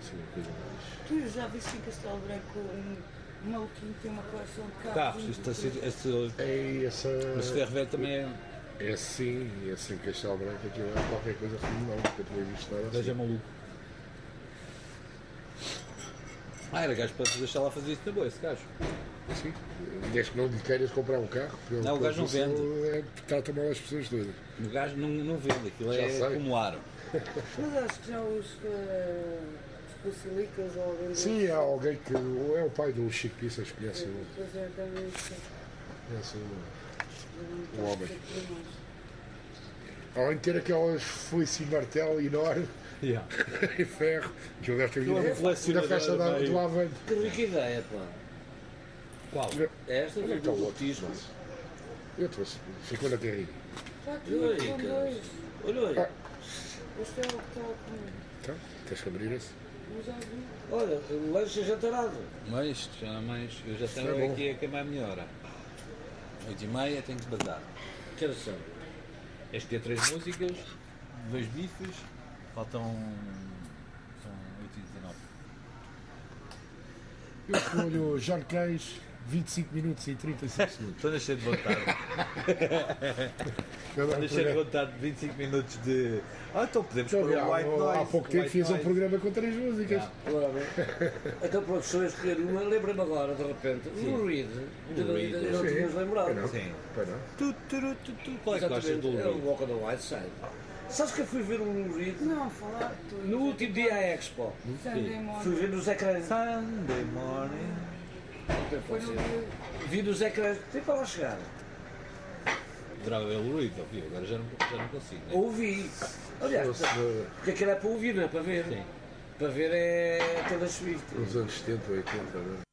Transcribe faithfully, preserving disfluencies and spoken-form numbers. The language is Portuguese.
assim uma coisa mais. Tu já viste em Castelo Branco um maluquinho que tem uma coleção de carros? Carros, isto, isto, isto, É essa. mas Ferro Velho também é. É assim, é assim em Castelo Branco, aquilo é qualquer coisa fenomenal, nunca tinha visto nada O gajo é assim. maluco. Ah, era gajo para deixar lá fazer isso na boa, esse gajo. Assim, desde que não lhe queiras comprar um carro, pelo Não, o gajo não pela vende. pessoa, É, trata mal as pessoas todas. O gajo não, não vende, aquilo Já é sei. como ar. Mas acho que já os, uh, os Basilicas ou alguém Sim, há alguém que. Ou é o pai do Chico Pissas, conhece o. Pois é, também isso. Conhece o. Eu não O homem. sei por mais. Além de ter aquelas foice e martelo enorme Yeah. e ferro, que eu deve ter Aquilo é um vindo da colecionador festa da, meio- do Avante. Que rica ideia, pá. Qual? Esta Onde é foi que está do o outro? autismo. Eu trouxe, ficou na carrinha. Está aqui, Olha, são cara. dois. Olha, olha. Este é o que está comigo. Então, tens que abrir esse. Eu já vi. Olha, lanche jantarado. Mas isto já é mais. Eu já Isto é tenho bom. aqui a queimar a minha hora. oito e meia tenho que bazar. Que horas são? Este tem três músicas, dois bifes, faltam. São oito e dezenove. Eu escolho John Cage, vinte e cinco minutos e trinta e cinco segundos. Estou a nascer de vontade. Eu Estou a não nascer de vontade de vinte e cinco minutos de. Ah, então podemos pôr Já, o White Noise. há pouco tempo White fiz um Noise. programa com três músicas. Claro. Então, pronto, estou a escolher uma. Lembra-me agora, de repente, o Reed. O Reed. Eu não Sim. tínhamos lembrado. Não. Sim. Pois não? Tu, tu, tu, tu. Qual é que gostas do Exatamente, é o Lou Walk on the White Side. Sabes que eu fui ver um Reed Não, falar tu. no último dia à Expo? Sunday Fui morning. ver nos ecrãs. Sunday morning. Foi no dia. Vi nos ecrãs, tem para lá chegar. Adorava ver o Reed, ouvi, agora já não, já não consigo. Né? Ouvi. Aliás, Fosse de- porque aquilo é para ouvir, não é para ver. Sim. Para ver é Taylor Swift. nos anos setenta, oitenta, não é?